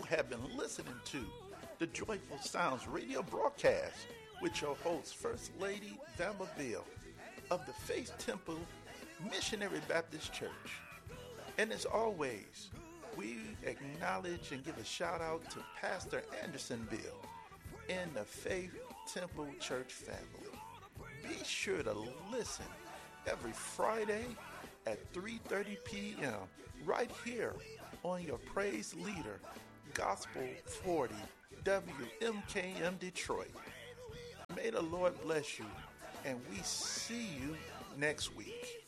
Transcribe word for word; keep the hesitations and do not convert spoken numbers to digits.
have been listening to the Joyful Sounds radio broadcast with your host, First Lady Velma Bill of the Faith Temple Missionary Baptist Church. And as always, we acknowledge and give a shout out to Pastor Anderson Bill and the Faith Temple Church family. Be sure to listen every Friday at three thirty p.m. right here on your Praise Leader Gospel forty W M K M Detroit. May the Lord bless you, and we see you next week.